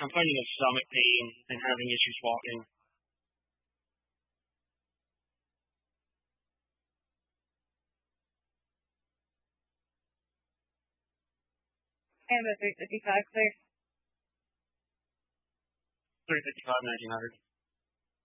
complaining of stomach pain and having issues walking. And the 355 clear. 355, 1900.